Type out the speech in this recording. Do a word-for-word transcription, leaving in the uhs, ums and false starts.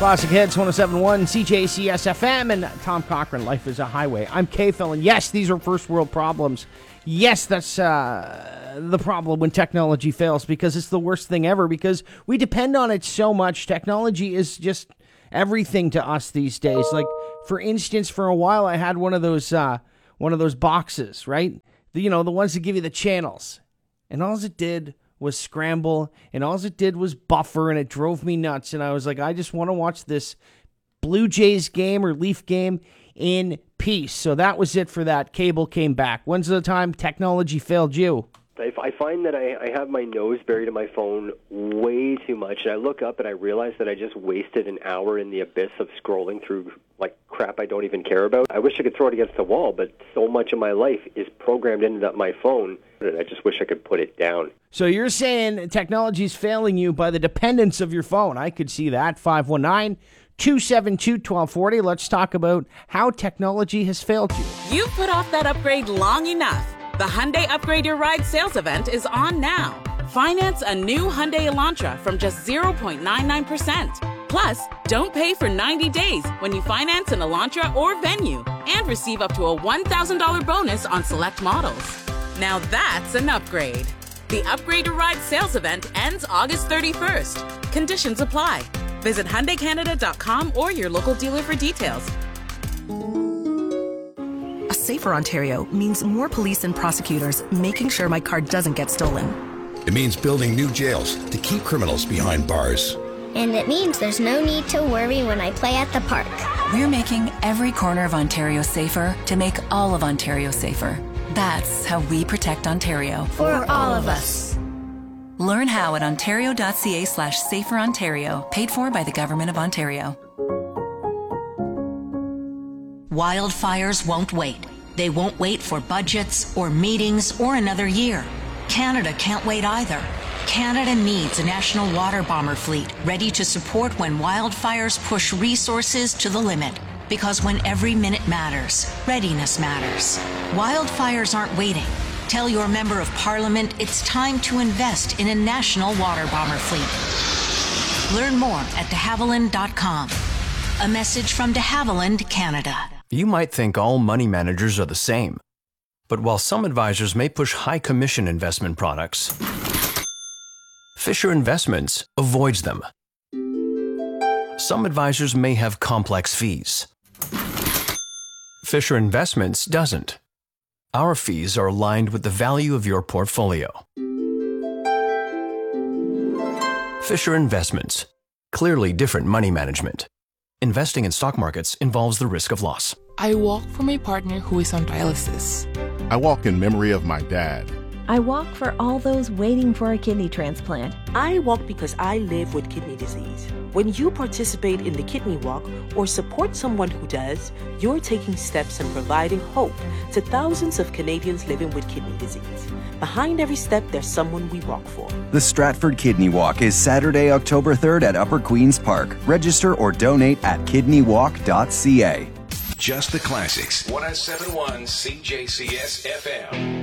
Classic Hits, one oh seven point one, C J C S F M, and Tom Cochran, Life is a Highway. I'm K-Phil, and yes, these are first world problems. Yes, that's uh, the problem when technology fails, because it's the worst thing ever, because we depend on it so much. Technology is just everything to us these days. Like, for instance, for a while, I had one of those, uh, one of those boxes, right? The, you know, the ones that give you the channels. And all it did was scramble, and all it did was buffer, and it drove me nuts. And I was like, I just want to watch this Blue Jays game or Leaf game in peace. So that was it for that. Cable came back. When's the time technology failed you? I find that I, I have my nose buried in my phone way too much, and I look up and I realize that I just wasted an hour in the abyss of scrolling through like crap I don't even care about. I wish I could throw it against the wall, but so much of my life is programmed into that my phone, and I just wish I could put it down. So you're saying technology is failing you by the dependence of your phone. I could see that. five one nine, two seven two, one two four zero. Let's talk about how technology has failed you. You've put off that upgrade long enough. The Hyundai Upgrade Your Ride sales event is on now. Finance a new Hyundai Elantra from just zero point nine nine percent. Plus, don't pay for ninety days when you finance an Elantra or Venue, and receive up to a one thousand dollars bonus on select models. Now that's an upgrade. The Upgrade Your Ride sales event ends August thirty-first. Conditions apply. Visit Hyundai Canada dot com or your local dealer for details. A safer Ontario means more police and prosecutors making sure my car doesn't get stolen. It means building new jails to keep criminals behind bars. And it means there's no need to worry when I play at the park. We're making every corner of Ontario safer to make all of Ontario safer. That's how we protect Ontario. For all of us. Learn how at ontario.ca slash safer Ontario, paid for by the Government of Ontario. Wildfires won't wait. They won't wait for budgets or meetings or another year. Canada can't wait either. Canada needs a national water bomber fleet ready to support when wildfires push resources to the limit. Because when every minute matters, readiness matters. Wildfires aren't waiting. Tell your member of parliament it's time to invest in a national water bomber fleet. Learn more at de havilland dot com. A message from de Havilland, Canada. You might think all money managers are the same. But while some advisors may push high commission investment products, Fisher Investments avoids them. Some advisors may have complex fees. Fisher Investments doesn't. Our fees are aligned with the value of your portfolio. Fisher Investments. Clearly different money management. Investing in stock markets involves the risk of loss. I walk for my partner who is on dialysis. I walk in memory of my dad. I walk for all those waiting for a kidney transplant. I walk because I live with kidney disease. When you participate in the Kidney Walk or support someone who does, you're taking steps and providing hope to thousands of Canadians living with kidney disease. Behind every step, there's someone we walk for. The Stratford Kidney Walk is Saturday, October third at Upper Queen's Park. Register or donate at kidney walk dot c a. Just the classics. one oh seven point one C J C S F M.